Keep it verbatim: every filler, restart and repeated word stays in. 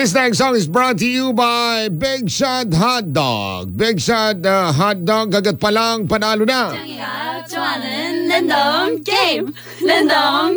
This next song is brought to you by Big Shot Hot Dog. Big Shot uh, Hot Dog, kagat pa lang, panalo na. 좋아하는 랜덤 게임 랜덤